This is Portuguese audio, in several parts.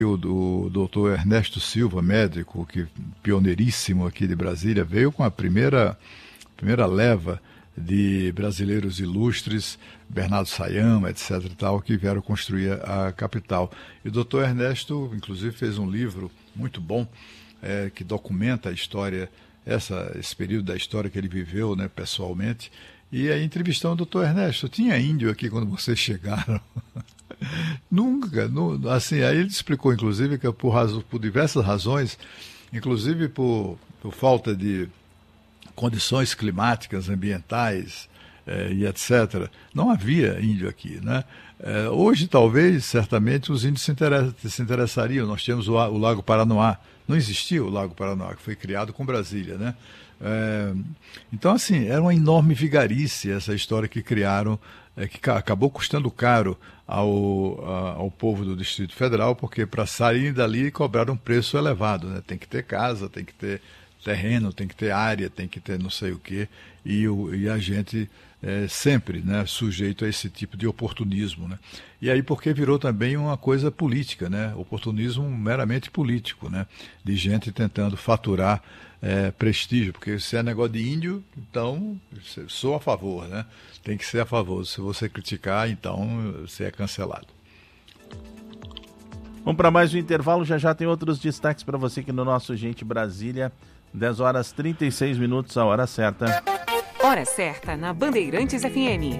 O doutor Ernesto Silva, médico, pioneiríssimo aqui de Brasília, veio com a primeira leva de brasileiros ilustres, Bernardo Sayama, etc. e tal, que vieram construir a capital. E o doutor Ernesto, inclusive, fez um livro muito bom, que documenta a história, esse período da história que ele viveu, né, pessoalmente. E aí, entrevistando o doutor Ernesto, tinha índio aqui quando vocês chegaram? Nunca, assim, aí ele explicou, inclusive, que por diversas razões, inclusive por falta de condições climáticas, ambientais e etc., não havia índio aqui, né? Hoje, talvez, certamente, os índios se interessariam. Nós tínhamos o Lago Paranoá, não existia o Lago Paranoá, que foi criado com Brasília, né? Então, assim, era uma enorme vigarice essa história que criaram, que acabou custando caro ao povo do Distrito Federal, porque para saírem dali cobraram um preço elevado, né? Tem que ter casa, tem que ter terreno, tem que ter área, tem que ter não sei o quê, e a gente sempre, né, sujeito a esse tipo de oportunismo, né? E aí porque virou também uma coisa política, né? Oportunismo meramente político, né? De gente tentando faturar prestígio, porque se é negócio de índio, então sou a favor, né? Tem que ser a favor. Se você criticar, então você é cancelado. Vamos para mais um intervalo, já tem outros destaques para você aqui no nosso Gente Brasília. 10 horas 36 minutos, a hora certa. Hora certa na Bandeirantes FM.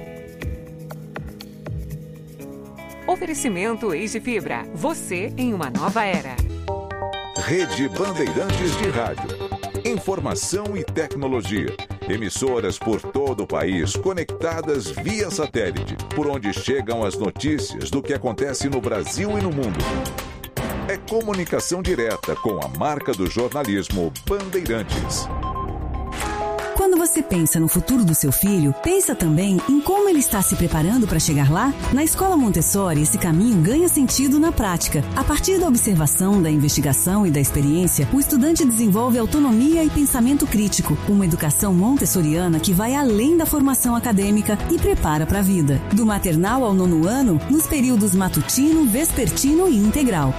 Oferecimento Eis de Fibra. Você em uma nova era. Rede Bandeirantes de Rádio. Informação e tecnologia. Emissoras por todo o país conectadas via satélite, por onde chegam as notícias do que acontece no Brasil e no mundo. É comunicação direta com a marca do jornalismo Bandeirantes. Quando você pensa no futuro do seu filho, pensa também em como ele está se preparando para chegar lá? Na Escola Montessori, esse caminho ganha sentido na prática. A partir da observação, da investigação e da experiência, o estudante desenvolve autonomia e pensamento crítico, uma educação montessoriana que vai além da formação acadêmica e prepara para a vida. Do maternal ao 9º ano, nos períodos matutino, vespertino e integral.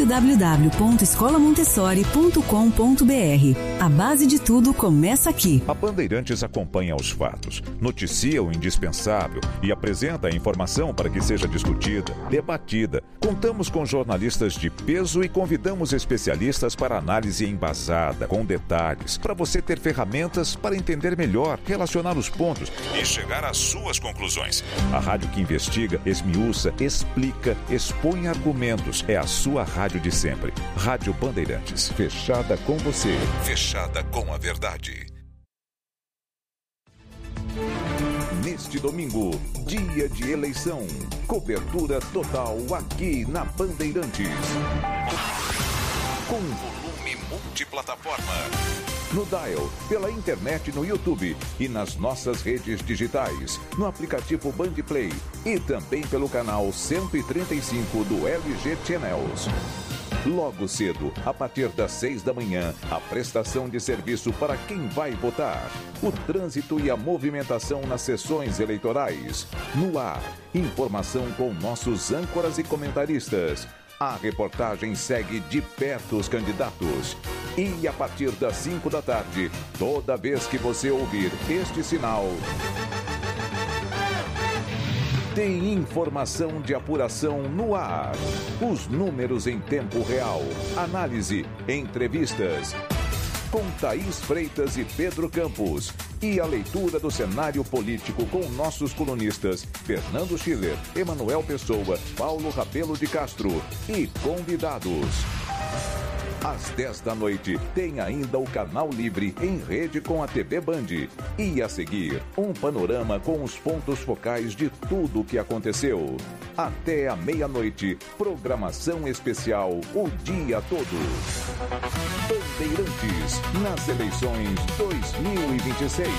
www.escolamontessori.com.br. A base de tudo começa aqui. A Bandeirantes acompanha os fatos, noticia o indispensável e apresenta a informação para que seja discutida, debatida. Contamos com jornalistas de peso e convidamos especialistas para análise embasada, com detalhes, para você ter ferramentas para entender melhor, relacionar os pontos e chegar às suas conclusões. A rádio que investiga, esmiuça, explica, expõe argumentos. É a sua rádio de sempre. Rádio Bandeirantes, fechada com você, fechada com a verdade. Neste domingo, dia de eleição, cobertura total aqui na Bandeirantes. Com volume multiplataforma. No Dial, pela internet no YouTube e nas nossas redes digitais, no aplicativo Bandplay e também pelo canal 135 do LG Channels. Logo cedo, a partir das 6 da manhã, a prestação de serviço para quem vai votar. O trânsito e a movimentação nas sessões eleitorais. No ar, informação com nossos âncoras e comentaristas. A reportagem segue de perto os candidatos. E a partir das 5 da tarde, toda vez que você ouvir este sinal... Tem informação de apuração no ar. Os números em tempo real. Análise, entrevistas. Com Thaís Freitas e Pedro Campos. E a leitura do cenário político com nossos colunistas Fernando Schiller, Emanuel Pessoa, Paulo Rabelo de Castro e convidados. Às 10 da noite, tem ainda o Canal Livre em rede com a TV Band. E a seguir, um panorama com os pontos focais de tudo o que aconteceu. Até a meia-noite, programação especial o dia todo. Bandeirantes, nas eleições 2026.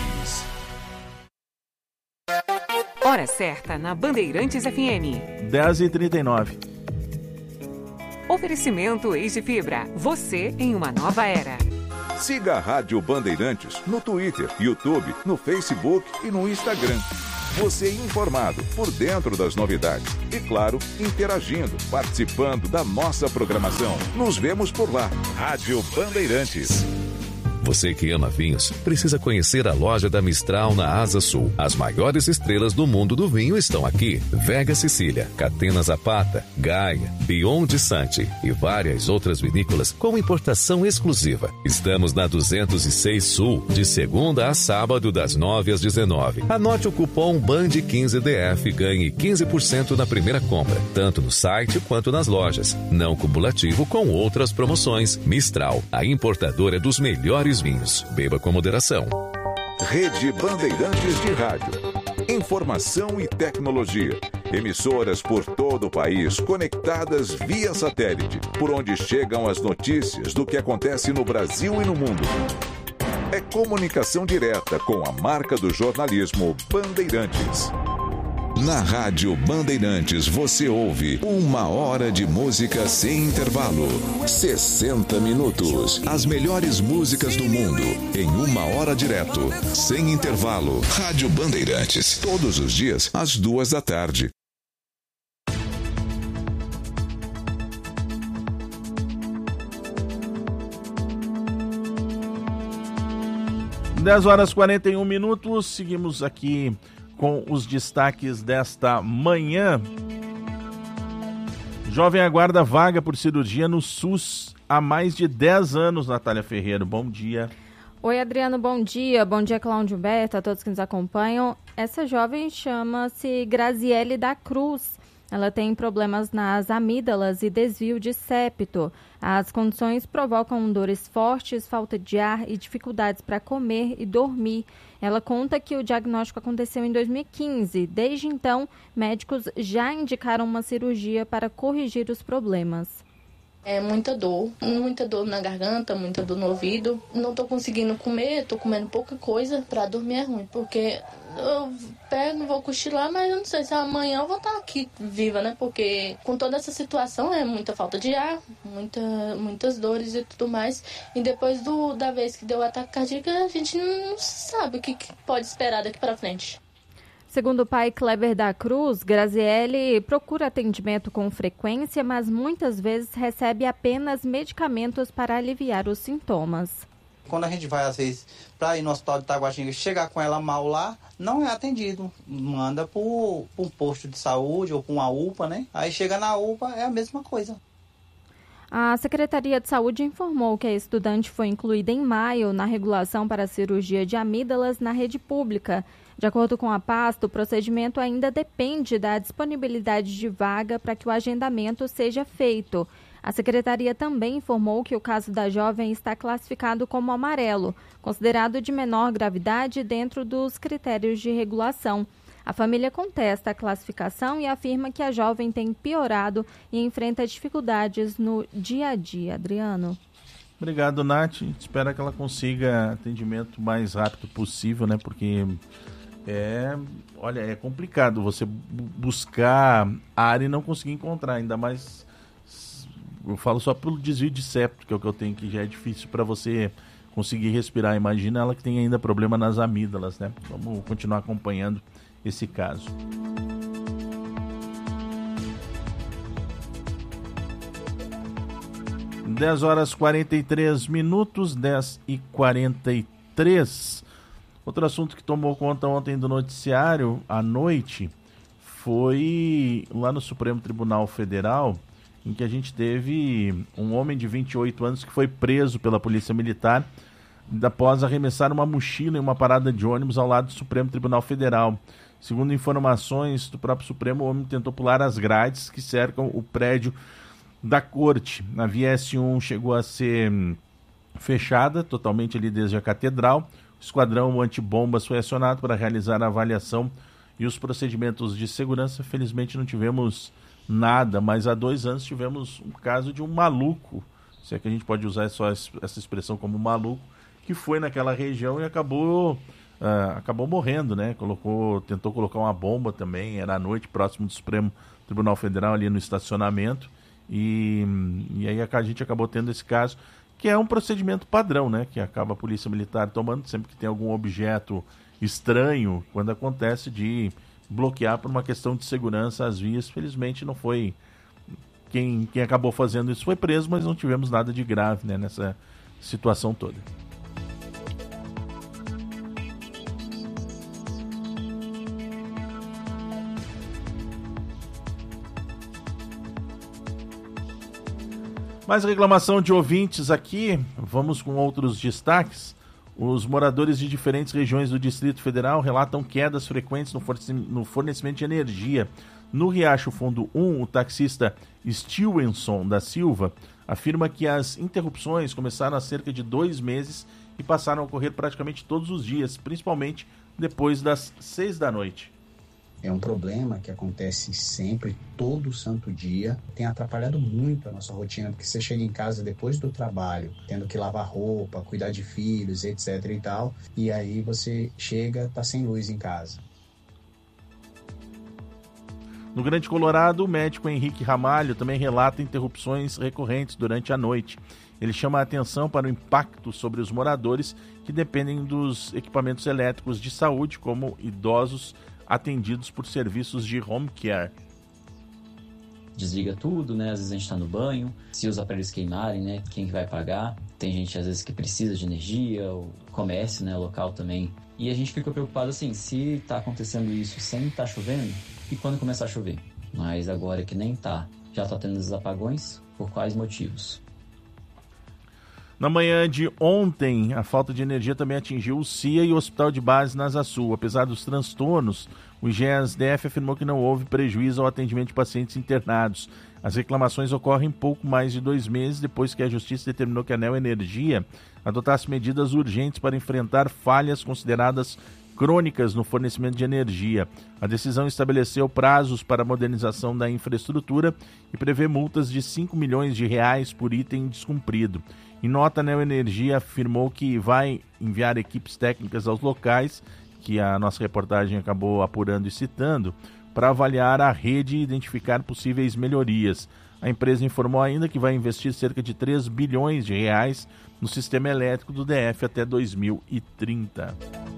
Hora certa na Bandeirantes FM. 10h39. Oferecimento Eis de Fibra. Você em uma nova era. Siga a Rádio Bandeirantes no Twitter, YouTube, no Facebook e no Instagram. Você informado, por dentro das novidades. E claro, interagindo, participando da nossa programação. Nos vemos por lá. Rádio Bandeirantes. Você que ama vinhos, precisa conhecer a loja da Mistral na Asa Sul. As maiores estrelas do mundo do vinho estão aqui. Vega Sicília, Catena Zapata, Gaia, Beyond Santi e várias outras vinícolas com importação exclusiva. Estamos na 206 Sul, de segunda a sábado, das 9 às 19. Anote o cupom BAND15DF e ganhe 15% na primeira compra, tanto no site quanto nas lojas. Não cumulativo com outras promoções. Mistral, a importadora dos melhores vinhos. Beba com moderação. Rede Bandeirantes de Rádio. Informação e tecnologia. Emissoras por todo o país conectadas via satélite, por onde chegam as notícias do que acontece no Brasil e no mundo. É comunicação direta com a marca do jornalismo Bandeirantes. Na Rádio Bandeirantes você ouve 1 hora de música sem intervalo. 60 minutos. As melhores músicas do mundo em 1 hora direto, sem intervalo. Rádio Bandeirantes. Todos os dias, às 2 da tarde. Dez horas 41 minutos. Seguimos aqui com os destaques desta manhã. Jovem aguarda vaga por cirurgia no SUS há mais de 10 anos, Natália Ferreira. Bom dia. Oi, Adriano, bom dia. Bom dia, Cláudio Humberto, a todos que nos acompanham. Essa jovem chama-se Graziele da Cruz. Ela tem problemas nas amígdalas e desvio de septo. As condições provocam dores fortes, falta de ar e dificuldades para comer e dormir. Ela conta que o diagnóstico aconteceu em 2015. Desde então, médicos já indicaram uma cirurgia para corrigir os problemas. É muita dor na garganta, muita dor no ouvido. Não tô conseguindo comer, tô comendo pouca coisa. Pra dormir é ruim, porque eu pego, vou cochilar, mas eu não sei se amanhã eu vou estar aqui viva, né? Porque com toda essa situação é muita falta de ar, muitas dores e tudo mais. E depois da vez que deu o ataque cardíaco, a gente não sabe o que pode esperar daqui pra frente. Segundo o pai Kleber da Cruz, Graziele procura atendimento com frequência, mas muitas vezes recebe apenas medicamentos para aliviar os sintomas. Quando a gente vai, às vezes, para ir no hospital de Itaguatinga, chegar com ela mal lá, não é atendido. Manda para um posto de saúde ou para uma UPA, né? Aí chega na UPA, é a mesma coisa. A Secretaria de Saúde informou que a estudante foi incluída em maio na regulação para a cirurgia de amígdalas na rede pública. De acordo com a pasta, o procedimento ainda depende da disponibilidade de vaga para que o agendamento seja feito. A secretaria também informou que o caso da jovem está classificado como amarelo, considerado de menor gravidade dentro dos critérios de regulação. A família contesta a classificação e afirma que a jovem tem piorado e enfrenta dificuldades no dia a dia. Adriano. Obrigado, Nath. Espero que ela consiga atendimento o mais rápido possível, né? Porque é complicado você buscar área e não conseguir encontrar, ainda mais, eu falo só pelo desvio de septo, que é o que eu tenho, que já é difícil para você conseguir respirar. Imagina ela que tem ainda problema nas amígdalas, né? Vamos continuar acompanhando esse caso. Dez horas 43 minutos, 10h43. Outro assunto que tomou conta ontem do noticiário à noite foi lá no Supremo Tribunal Federal, em que a gente teve um homem de 28 anos que foi preso pela Polícia Militar após arremessar uma mochila em uma parada de ônibus ao lado do Supremo Tribunal Federal. Segundo informações do próprio Supremo, o homem tentou pular as grades que cercam o prédio da corte. A via S1 chegou a ser fechada totalmente ali desde a Catedral. O esquadrão antibombas foi acionado para realizar a avaliação e os procedimentos de segurança. Felizmente não tivemos nada, mas há 2 anos tivemos um caso de um maluco, se é que a gente pode usar só essa expressão como maluco, que foi naquela região e acabou morrendo, né? Tentou colocar uma bomba também, era à noite, próximo do Supremo Tribunal Federal, ali no estacionamento, e aí a gente acabou tendo esse caso, que é um procedimento padrão, né? Que acaba a Polícia Militar tomando sempre que tem algum objeto estranho, quando acontece de bloquear por uma questão de segurança as vias. Felizmente não foi... Quem acabou fazendo isso foi preso, mas não tivemos nada de grave, né, nessa situação toda. Mais reclamação de ouvintes aqui, vamos com outros destaques. Os moradores de diferentes regiões do Distrito Federal relatam quedas frequentes no fornecimento de energia. No Riacho Fundo 1, o taxista Stevenson da Silva afirma que as interrupções começaram há cerca de 2 meses e passaram a ocorrer praticamente todos os dias, principalmente depois das 6 da noite. É um problema que acontece sempre, todo santo dia. Tem atrapalhado muito a nossa rotina, porque você chega em casa depois do trabalho, tendo que lavar roupa, cuidar de filhos, etc e tal, e aí você chega, tá sem luz em casa. No Grande Colorado, o médico Henrique Ramalho também relata interrupções recorrentes durante a noite. Ele chama a atenção para o impacto sobre os moradores que dependem dos equipamentos elétricos de saúde, como idosos atendidos por serviços de home care. Desliga tudo, né? Às vezes a gente está no banho, se os aparelhos queimarem, né? Quem que vai pagar? Tem gente às vezes que precisa de energia, o comércio, né? Local também. E a gente fica preocupado assim, se está acontecendo isso sem estar chovendo, e quando começar a chover? Mas agora que nem tá, já está tendo os apagões, por quais motivos? Na manhã de ontem, a falta de energia também atingiu o CIA e o Hospital de Base na Asa Sul. Apesar dos transtornos, o IGEAS-DF afirmou que não houve prejuízo ao atendimento de pacientes internados. As reclamações ocorrem pouco mais de 2 meses depois que a Justiça determinou que a Neo Energia adotasse medidas urgentes para enfrentar falhas consideradas crônicas no fornecimento de energia. A decisão estabeleceu prazos para a modernização da infraestrutura e prevê multas de R$5 milhões por item descumprido. Em nota, a Neo Energia afirmou que vai enviar equipes técnicas aos locais, que a nossa reportagem acabou apurando e citando, para avaliar a rede e identificar possíveis melhorias. A empresa informou ainda que vai investir cerca de R$3 bilhões no sistema elétrico do DF até 2030.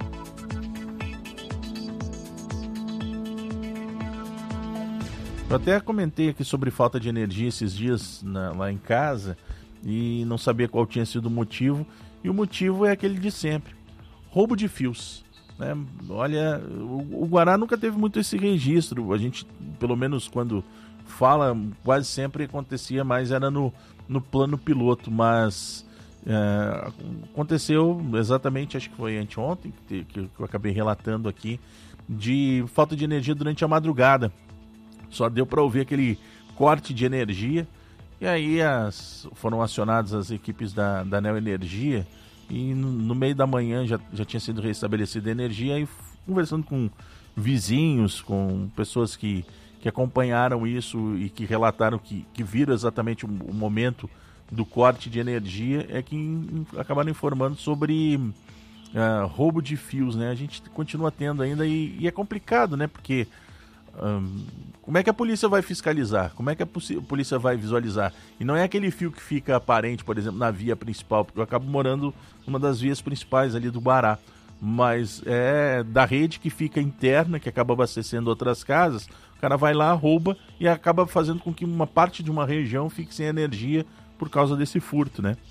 Eu até comentei aqui sobre falta de energia esses dias lá em casa e não sabia qual tinha sido o motivo. E o motivo é aquele de sempre: roubo de fios. Né? Olha, o Guará nunca teve muito esse registro. A gente, pelo menos quando fala, quase sempre acontecia, mas era no plano piloto. Mas aconteceu exatamente, acho que foi anteontem, que eu acabei relatando aqui, de falta de energia durante a madrugada. Só deu para ouvir aquele corte de energia. E aí foram acionadas as equipes da Neo Energia. E no meio da manhã já tinha sido restabelecida a energia. E conversando com vizinhos, com pessoas que acompanharam isso e que relataram que viram exatamente o momento do corte de energia, é que acabaram informando sobre roubo de fios, né? A gente continua tendo ainda e é complicado, né? Porque como é que a polícia vai fiscalizar? Como é que a polícia vai visualizar? E não é aquele fio que fica aparente, por exemplo, na via principal, porque eu acabo morando numa das vias principais ali do Guará, mas é da rede que fica interna, que acaba abastecendo outras casas. O cara vai lá, rouba e acaba fazendo com que uma parte de uma região fique sem energia por causa desse furto, né?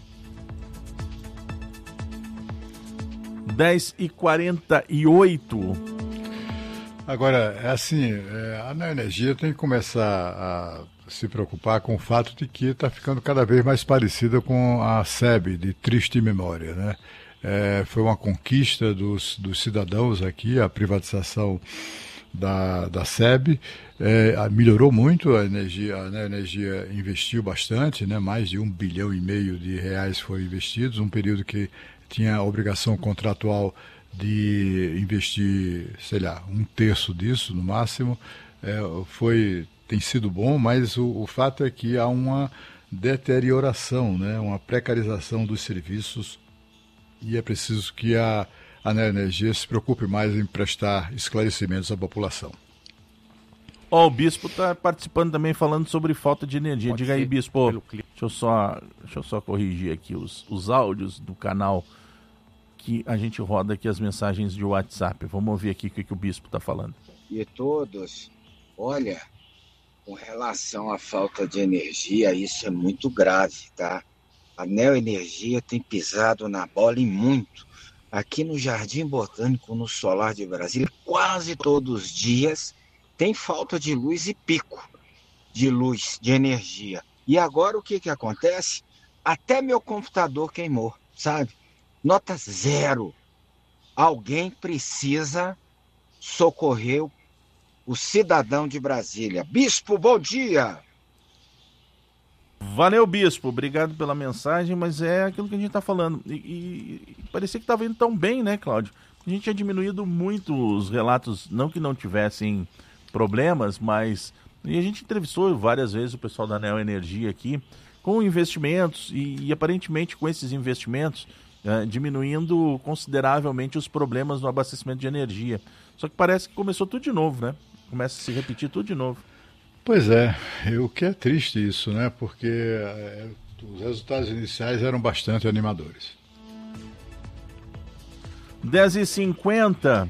10h48. Agora, é assim, a Neo Energia tem que começar a se preocupar com o fato de que está ficando cada vez mais parecida com a SEB, de triste memória, né? Foi uma conquista dos cidadãos aqui, a privatização da SEB, melhorou muito a energia, a Neo Energia investiu bastante, né? Mais de R$1,5 bilhão foram investidos, um período que tinha a obrigação contratual de investir, sei lá, 1/3 disso no máximo. Tem sido bom, mas o fato é que há uma deterioração, né? Uma precarização dos serviços, e é preciso que a Neo Energia se preocupe mais em prestar esclarecimentos à população. O Bispo está participando também, falando sobre falta de energia. Diga aí, Bispo. Deixa eu só corrigir aqui os áudios do canal que a gente roda aqui, as mensagens de WhatsApp. Vamos ouvir aqui o que o Bispo está falando. e todos. Olha, com relação à falta de energia, isso é muito grave, tá? A Neoenergia tem pisado na bola e muito. Aqui no Jardim Botânico, no Solar de Brasília, quase todos os dias tem falta de luz e pico de luz, de energia. E agora o que acontece? Até meu computador queimou, sabe? Nota 0. Alguém precisa socorrer o cidadão de Brasília. Bispo, bom dia! Valeu, Bispo, obrigado pela mensagem, mas é aquilo que a gente está falando. E parecia que estava indo tão bem, né, Cláudio? A gente tinha diminuído muito os relatos, não que não tivessem problemas, mas... E a gente entrevistou várias vezes o pessoal da Neoenergia aqui, com investimentos, e aparentemente com esses investimentos, diminuindo consideravelmente os problemas no abastecimento de energia. Só que parece que começou tudo de novo, né? Começa a se repetir tudo de novo. Pois é, o que é triste isso, né? Porque os resultados iniciais eram bastante animadores. 10h50.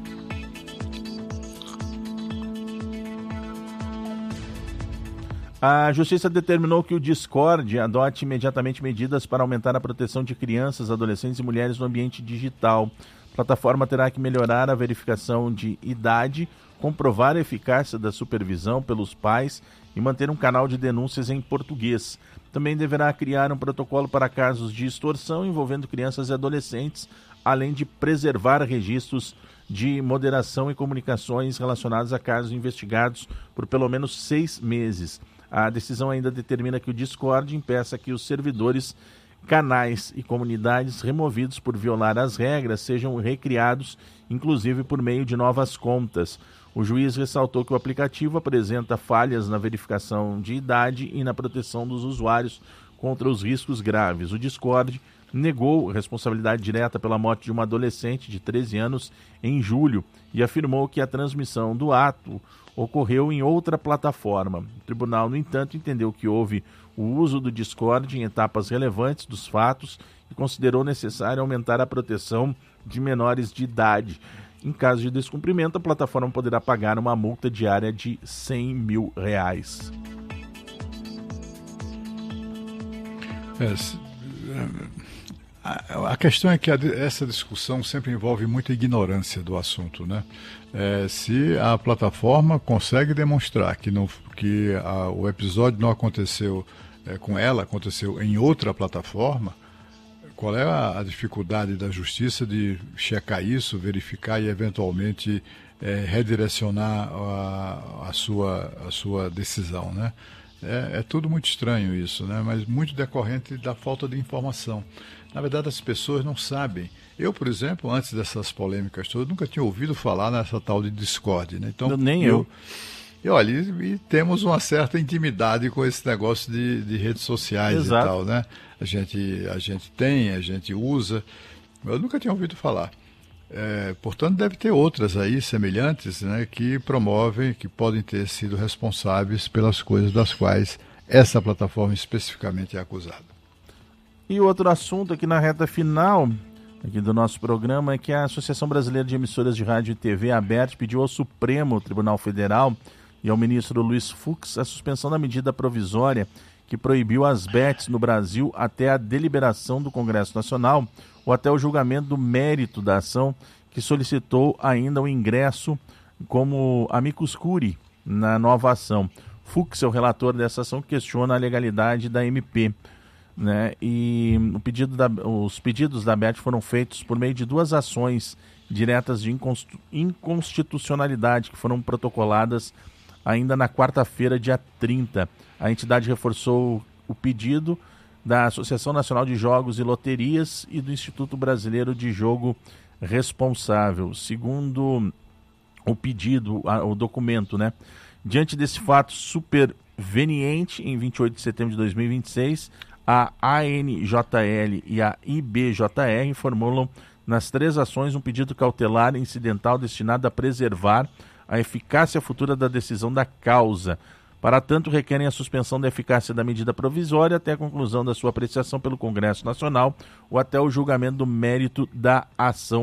A Justiça determinou que o Discord adote imediatamente medidas para aumentar a proteção de crianças, adolescentes e mulheres no ambiente digital. A plataforma terá que melhorar a verificação de idade, comprovar a eficácia da supervisão pelos pais e manter um canal de denúncias em português. Também deverá criar um protocolo para casos de extorsão envolvendo crianças e adolescentes, além de preservar registros de moderação e comunicações relacionados a casos investigados por pelo menos 6 meses. A decisão ainda determina que o Discord impeça que os servidores, canais e comunidades removidos por violar as regras sejam recriados, inclusive por meio de novas contas. O juiz ressaltou que o aplicativo apresenta falhas na verificação de idade e na proteção dos usuários contra os riscos graves. O Discord negou responsabilidade direta pela morte de uma adolescente de 13 anos em julho e afirmou que a transmissão do ato ocorreu em outra plataforma. O tribunal, no entanto, entendeu que houve o uso do Discord em etapas relevantes dos fatos e considerou necessário aumentar a proteção de menores de idade. Em caso de descumprimento, a plataforma poderá pagar uma multa diária de R$100 mil. A questão é que essa discussão sempre envolve muita ignorância do assunto, né? Se a plataforma consegue demonstrar que o episódio não aconteceu com ela, aconteceu em outra plataforma, qual é a dificuldade da justiça de checar isso, verificar e eventualmente redirecionar a sua decisão, né? É tudo muito estranho isso, né? Mas muito decorrente da falta de informação. Na verdade, as pessoas não sabem. Eu, por exemplo, antes dessas polêmicas todas, nunca tinha ouvido falar nessa tal de Discord, né? Então, nem eu. E olha, e temos uma certa intimidade com esse negócio de redes sociais. Exato. E tal, né? A gente usa. Eu nunca tinha ouvido falar. Portanto, deve ter outras aí semelhantes, né, que promovem, que podem ter sido responsáveis pelas coisas das quais essa plataforma especificamente é acusada. E outro assunto aqui na reta final aqui do nosso programa é que a Associação Brasileira de Emissoras de Rádio e TV, a ABERT, pediu ao Supremo Tribunal Federal e ao ministro Luiz Fux a suspensão da medida provisória que proibiu as bets no Brasil até a deliberação do Congresso Nacional ou até o julgamento do mérito da ação, que solicitou ainda o ingresso como amicus curiae na nova ação. Fux é o relator dessa ação que questiona a legalidade da MP. Né? E os pedidos da ABERT foram feitos por meio de 2 ações diretas de inconstitucionalidade que foram protocoladas ainda na quarta-feira, dia 30. A entidade reforçou o pedido da Associação Nacional de Jogos e Loterias e do Instituto Brasileiro de Jogo Responsável. Segundo o pedido, o documento, né? Diante desse fato superveniente, em 28 de setembro de 2026, a ANJL e a IBJR formulam nas 3 ações um pedido cautelar incidental destinado a preservar a eficácia futura da decisão da causa. Para tanto, requerem a suspensão da eficácia da medida provisória até a conclusão da sua apreciação pelo Congresso Nacional ou até o julgamento do mérito da ação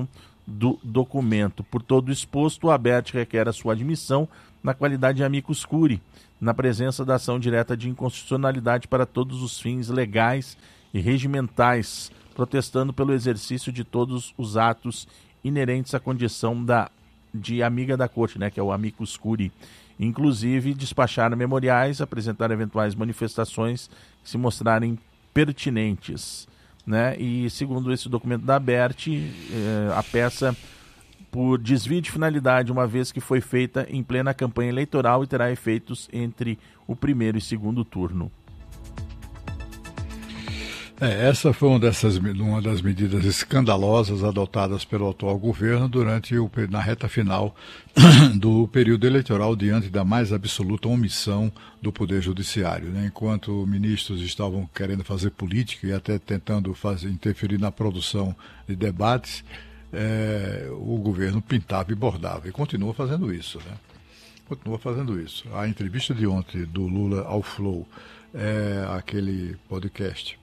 do documento. Por todo o exposto, o ABERT requer a sua admissão na qualidade de amicus curiae, na presença da ação direta de inconstitucionalidade para todos os fins legais e regimentais, protestando pelo exercício de todos os atos inerentes à condição de amiga da corte, né, que é o amicus curiae, inclusive despachar memoriais, apresentar eventuais manifestações que se mostrarem pertinentes, né? E segundo esse documento da ABERT, a peça por desvio de finalidade, uma vez que foi feita em plena campanha eleitoral e terá efeitos entre o primeiro e segundo turno. Essa foi uma das medidas escandalosas adotadas pelo atual governo na reta final do período eleitoral, diante da mais absoluta omissão do Poder Judiciário, né? Enquanto ministros estavam querendo fazer política e até tentando interferir na produção de debates, o governo pintava e bordava, e continua fazendo isso, né? Continua fazendo isso. A entrevista de ontem do Lula ao Flow, aquele podcast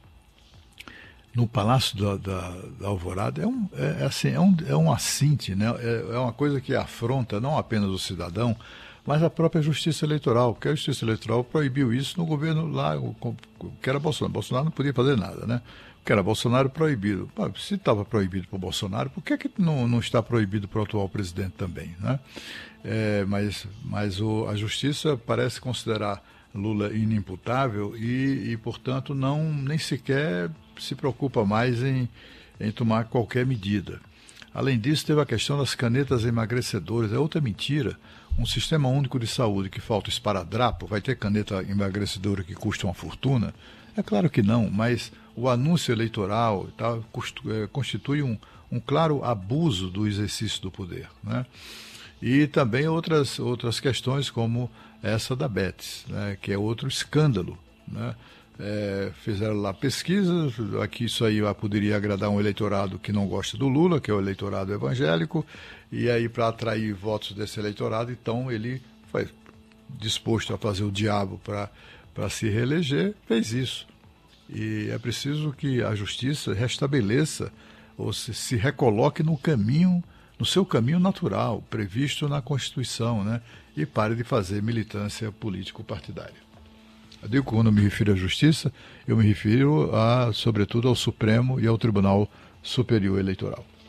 no Palácio da Alvorada, é um assinte, né? É uma coisa que afronta não apenas o cidadão, mas a própria Justiça Eleitoral, porque a Justiça Eleitoral proibiu isso no governo lá, que era Bolsonaro. Bolsonaro não podia fazer nada, né? Que era Bolsonaro proibido. Se estava proibido para o Bolsonaro, por que não está proibido para o atual presidente também, né? Mas a Justiça parece considerar Lula inimputável e portanto, nem sequer se preocupa mais em tomar qualquer medida. Além disso, teve a questão das canetas emagrecedoras. É outra mentira. Um sistema único de saúde que falta esparadrapo, vai ter caneta emagrecedora que custa uma fortuna? É claro que não, mas o anúncio eleitoral constitui um claro abuso do exercício do poder, né? E também outras questões como essa da Betts, né, que é outro escândalo, né? Fizeram lá pesquisas, aqui isso aí poderia agradar um eleitorado que não gosta do Lula, que é o eleitorado evangélico, e aí para atrair votos desse eleitorado, então ele foi disposto a fazer o diabo para se reeleger, fez isso. E é preciso que a justiça restabeleça ou se recoloque no seu caminho natural, previsto na Constituição, né? E pare de fazer militância político-partidária. Eu digo que quando eu me refiro à justiça, eu me refiro sobretudo ao Supremo e ao Tribunal Superior Eleitoral.